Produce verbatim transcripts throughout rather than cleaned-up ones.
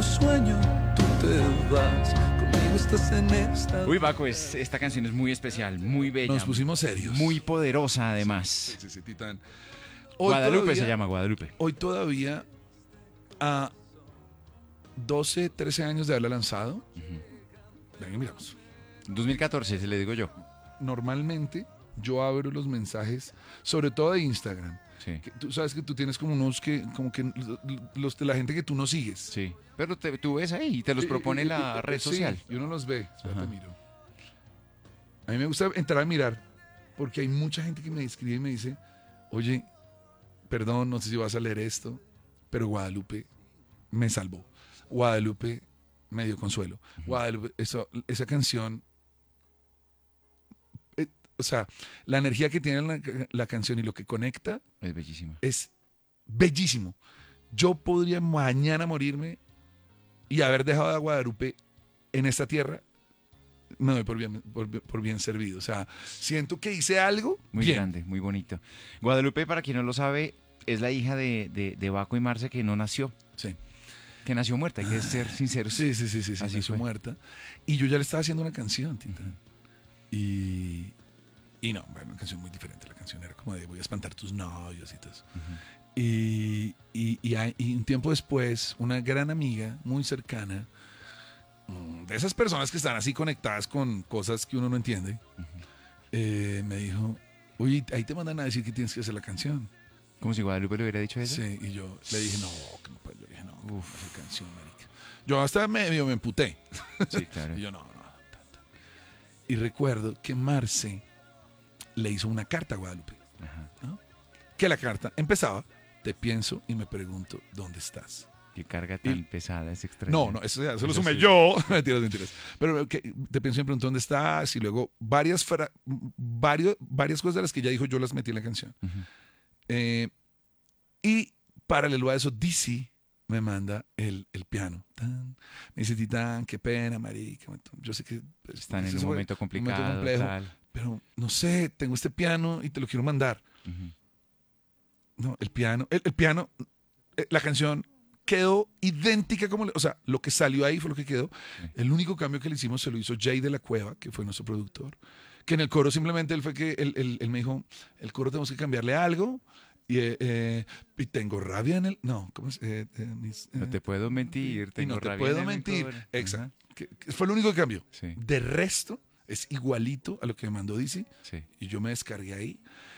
los sueño, tú te vas. Conmigo estás en esta. Uy, Baco, es, esta canción es muy especial, muy bella. Nos pusimos serios. Muy poderosa, además. Sí, sí, sí, Titán. Hoy Guadalupe todavía, se llama Guadalupe. Hoy todavía, a doce, trece años de haberla lanzado, uh-huh. Venga, miramos. dos mil catorce, se le digo yo. Normalmente, yo abro los mensajes, sobre todo de Instagram. Sí. Que tú sabes que tú tienes como unos que, como que los de la gente que tú no sigues. Sí. Pero te, tú ves ahí y te los propone eh, eh, la eh, red sí, social. Y uno los ve. Espérate, miro. A mí me gusta entrar a mirar, porque hay mucha gente que me escribe y me dice, oye, perdón, no sé si vas a leer esto, pero Guadalupe me salvó. Guadalupe me dio consuelo. Uh-huh. Guadalupe, eso, esa canción, eh, o sea, la energía que tiene la, la canción y lo que conecta es bellísima. Es bellísimo. Yo podría mañana morirme y haber dejado a Guadalupe en esta tierra, me doy por bien, por, por bien servido. O sea, siento que hice algo muy bien. grande, muy bonito. Guadalupe, para quien no lo sabe, es la hija de, de, de Baco y Marce que no nació. Sí. Que nació muerta, hay que ser sinceros. Sí, sí, sí, sí, sí, así nació fue. muerta. Y yo ya le estaba haciendo una canción, Tintán. Uh-huh. Y, y no, bueno, una canción muy diferente. La canción era como de voy a espantar tus novios y todo eso. Uh-huh. Y, y, y, hay, y un tiempo después, una gran amiga, muy cercana, de esas personas que están así conectadas con cosas que uno no entiende, uh-huh. eh, me dijo, oye, ahí te mandan a decir que tienes que hacer la canción. Como si Guadalupe le hubiera dicho eso. Sí, y yo le dije, no, que no puedo. Yo le dije, no, uf, esa canción, marica. Yo hasta medio me emputé. Sí, claro. Y yo, no, no, no. Y recuerdo que Marce le hizo una carta a Guadalupe. Ajá. ¿No? Que la carta empezaba, te pienso y me pregunto, ¿dónde estás? Qué carga tan y, pesada, es extraño. No, no, eso ya se lo sumé sí. yo. Mentiras, mentiras. Pero que, te pienso y me pregunto, ¿dónde estás? Y luego varias, fra- varios, varias cosas de las que ella dijo, yo las metí en la canción. Uh-huh. Eh, y paralelo a eso, Dizzy me manda el, el piano. Tan, me dice, Titán, qué pena, marica. Yo sé que están en un momento complicado, un momento complejo, tal. Pero no sé, tengo este piano y te lo quiero mandar. Uh-huh. No, el piano, el, el piano, la canción quedó idéntica como, le, o sea, lo que salió ahí fue lo que quedó. Sí. El único cambio que le hicimos se lo hizo Jay de la Cueva, que fue nuestro productor, que en el coro simplemente él fue que él, él, él me dijo, el coro tenemos que cambiarle algo. Y, eh, y tengo rabia en el... No, ¿cómo es? Eh, eh, mis, eh, no te puedo mentir, tengo no te rabia puedo en mentir. El Exacto. Uh-huh. Que, que fue el único que cambió. Sí. De resto, es igualito a lo que me mandó Dizzy. Sí. Y yo me descargué ahí.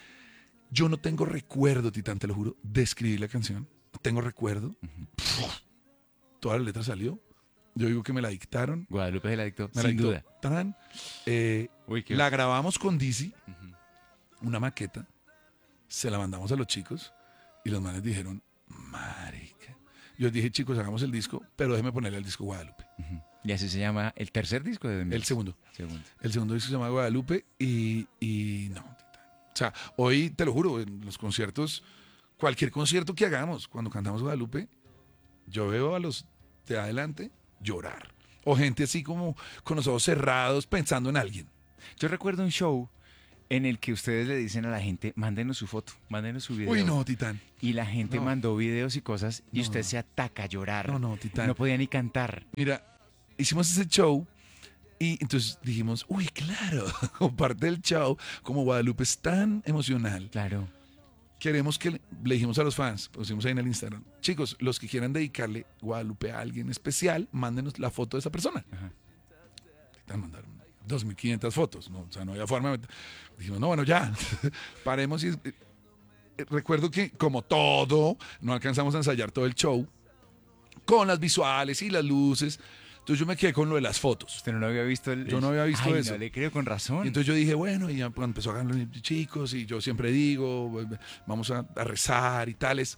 Yo no tengo recuerdo, Titán, te lo juro, de escribir la canción. No tengo recuerdo. Uh-huh. Puf, toda la letra salió. Yo digo que me la dictaron. Guadalupe se la dictó, me sin la dictó. duda. Tan, eh, Uy, la grabamos con Dizzy, uh-huh. una maqueta. Se la mandamos a los chicos. Y los manes dijeron, marica. Yo dije, chicos, hagamos el disco, pero déjeme ponerle el disco Guadalupe. Uh-huh. Y así se llama el tercer disco de Demiurge. El segundo. segundo. El segundo disco se llama Guadalupe y, y no. O sea, hoy, te lo juro, en los conciertos, cualquier concierto que hagamos, cuando cantamos Guadalupe, yo veo a los de adelante llorar. O gente así como con los ojos cerrados pensando en alguien. Yo recuerdo un show en el que ustedes le dicen a la gente, mándenos su foto, mándenos su video. Uy, no, Titán. Y la gente no. mandó videos y cosas y no, usted no. se ataca a llorar. No, no, Titán. No podía ni cantar. Mira, hicimos ese show y entonces dijimos, uy, claro, como parte del show, como Guadalupe es tan emocional. Claro. Queremos que le, le dijimos a los fans, pusimos ahí en el Instagram, chicos, los que quieran dedicarle Guadalupe a alguien especial, mándenos la foto de esa persona. Ajá. Titán, mandaron dos mil quinientas fotos, ¿no? O sea, no había forma. Dijimos, no, bueno, ya, paremos. Y eh, recuerdo que, como todo, no alcanzamos a ensayar todo el show con las visuales y las luces. Entonces yo me quedé con lo de las fotos. Usted no lo había visto. El, yo no había visto ay, eso. No le creo, con razón. Y entonces yo dije, bueno, y ya empezó a ganar los chicos, y yo siempre digo, vamos a, a rezar y tales.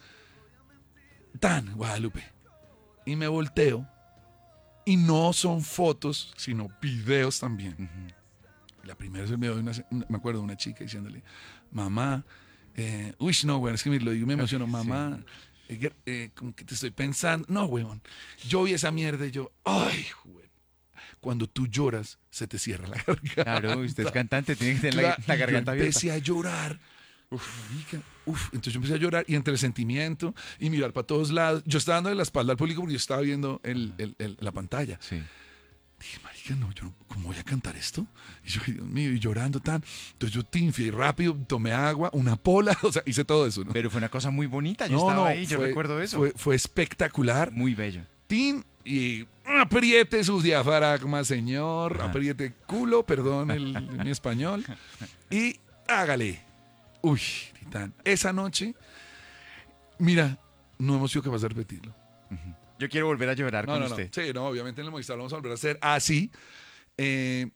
Tan, Guadalupe. Y me volteo. Y no son fotos, sino videos también. Uh-huh. La primera es el video de una, me acuerdo de una chica diciéndole, mamá, eh, uy, no, güey, es que me lo digo, me emociono, mamá, sí. eh, eh, como que te estoy pensando. No, weón, yo vi esa mierda y yo, ay, güey. Cuando tú lloras, se te cierra la garganta. Claro, usted es cantante, tiene que tener la, claro, la garganta yo empecé abierta. a llorar. Marica, uf, entonces yo empecé a llorar y entre el sentimiento y mirar para todos lados, yo estaba dando de la espalda al público porque yo estaba viendo el, el, el- la pantalla. Sí. Dije, marica, no, yo no- ¿cómo voy a cantar esto? Y yo, ay, Dios mío, y llorando tan. Entonces yo tinfié rápido, tomé agua, una pola, o sea, hice todo eso, ¿no? Pero fue una cosa muy bonita. Yo no, estaba no, ahí, yo fue- recuerdo eso. Fue, fue espectacular. Muy bello. Tin y apriete sus diafragmas, señor. Ajá. Apriete culo, perdón el, mi español. Y hágale. Uy, Titán. Esa noche, mira, no hemos sido capaces de repetirlo. Yo quiero volver a llorar No, con no, no. usted. Sí, no, obviamente en el Movistar lo vamos a volver a hacer así. Eh,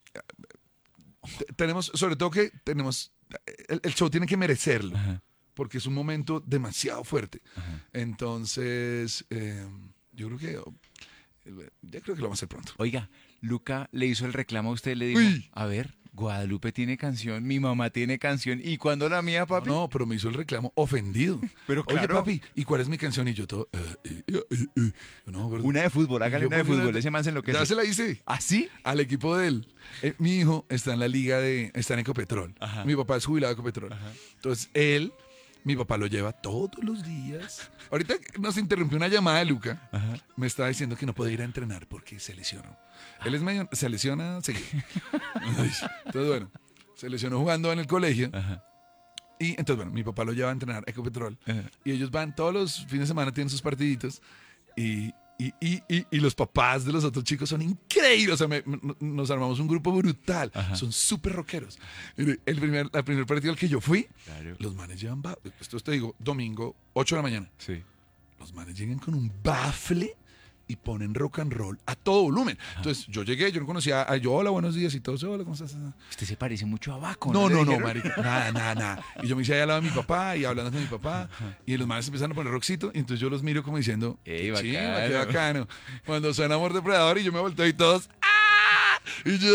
te- tenemos, sobre todo que tenemos, el, el show tiene que merecerlo, Ajá. porque es un momento demasiado fuerte. Ajá. Entonces, eh, yo creo que, eh, ya creo que lo vamos a hacer pronto. Oiga, Luca le hizo el reclamo a usted, le dijo, Uy. a ver, Guadalupe tiene canción, mi mamá tiene canción, ¿y cuándo la mía, papi? No, pero me hizo el reclamo ofendido. Pero Oye, claro. papi, ¿y cuál es mi canción? Y yo todo, eh, eh, eh, eh, eh. No, pero- Una de fútbol, hágale Yo una de pongo fútbol, una- ese man se enloquece. Ya se la hice. ¿Ah, sí? Al equipo de él. Eh, mi hijo está en la liga de, está en Ecopetrol. Ajá. Mi papá es jubilado de Ecopetrol. Entonces, él, mi papá lo lleva todos los días. Ahorita nos interrumpió una llamada de Luca. Ajá. Me estaba diciendo que no podía ir a entrenar porque se lesionó. Él es medio, se lesiona seguido. Entonces, bueno, se lesionó jugando en el colegio. Ajá. Y entonces, bueno, mi papá lo lleva a entrenar a Ecopetrol. Ajá. Y ellos van todos los fines de semana, tienen sus partiditos. Y, y, y, y, y los papás de los otros chicos son increíbles. O sea, me- me- nos armamos un grupo brutal. Ajá. Son súper rockeros. Mire, El primer, el primer partido al que yo fui, Claro. los manes llevan, ba- esto te digo, domingo, ocho de la mañana. Sí. Los manes llegan con un bafle y ponen rock and roll a todo volumen. Entonces, yo llegué, yo no conocía a yo, hola, buenos días y todos, hola, ¿cómo estás? Usted se parece mucho a Baco. No, le no, no, dijeron? marica, nada, nada, nada. Y yo me hice ahí al lado de mi papá y hablando con mi papá y los manes empezaron a poner rockcito y entonces yo los miro como diciendo, Ey, "Qué chimba, bacano". qué bacano. Cuando suena Amor Depredador y yo me volteo y todos, ¡ah! Y yo,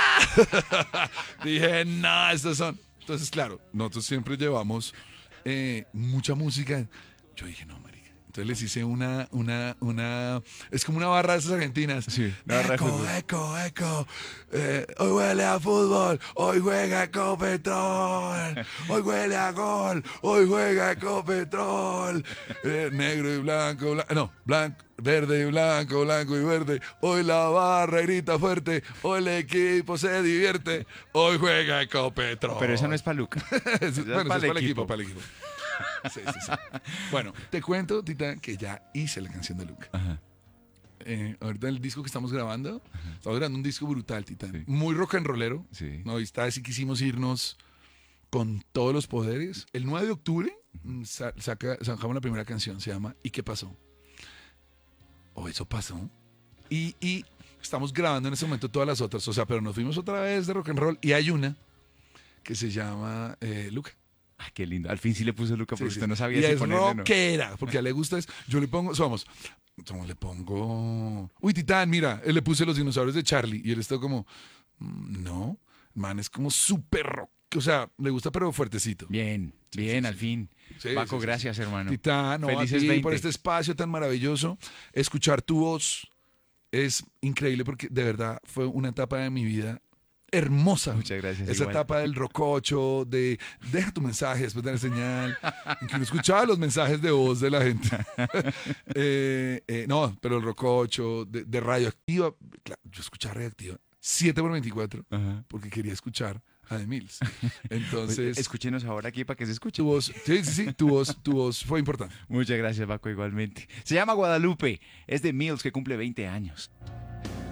¡ah! Dije, no, estos son. Entonces, claro, nosotros siempre llevamos eh, mucha música. Yo dije, no, marica. Entonces les hice una, una, una, es como una barra de esas argentinas. Sí, una barra de eco, fútbol. eco, eco. Eh, hoy huele a fútbol, hoy juega Ecopetrol, hoy huele a gol, hoy juega Ecopetrol. Eh, negro y blanco, blanco, no, blanco, verde y blanco, blanco y verde. Hoy la barra grita fuerte, hoy el equipo se divierte, hoy juega Ecopetrol. Pero esa no es para Luca. Sí, Esa es bueno, eso para es el para el equipo. equipo, para el equipo. Sí, sí, sí. Bueno, te cuento, Tita, que ya hice la canción de Luca. Ajá. Eh, ahorita el disco que estamos grabando, estamos grabando un disco brutal, Tita. Sí. Muy rock and rollero. Sí. No, y esta vez sí quisimos irnos con todos los poderes. El nueve de octubre mm, sa- saca, sacamos la primera canción, se llama ¿Y qué pasó? O eso pasó. Y, y estamos grabando en ese momento todas las otras, o sea, pero nos fuimos otra vez de rock and roll y hay una que se llama eh, Luca. Ah, qué lindo. Al fin sí le puso Luca, Sí, porque sí. usted no sabía y si es ponerle o no. rockera, porque a él le gusta es, yo le pongo, somos, somos, le pongo, uy, Titán, mira, él le puse los dinosaurios de Charlie y él está como, mm, no, man, es como súper rock, o sea, le gusta pero fuertecito. Bien, Sí, bien, sí, al sí. fin. Sí, Baco, sí, sí, gracias, hermano. Titán, no, a Felices ti veinte. por este espacio tan maravilloso, escuchar tu voz es increíble porque de verdad fue una etapa de mi vida hermosa. Muchas gracias. Esa igual. etapa del rococho, de deja tu mensaje después de la señal, en que uno escuchaba los mensajes de voz de la gente. Eh, eh, no, pero el rococho, de, de radioactiva, claro, yo escuchaba radioactiva siete por veinticuatro Ajá. porque quería escuchar a The Mills. Pues, Entonces, escúchenos ahora aquí para que se escuche. tu voz, sí, sí, sí, tu voz, tu voz fue importante. Muchas gracias, Baco, igualmente. Se llama Guadalupe. Es de Mills, que cumple veinte años.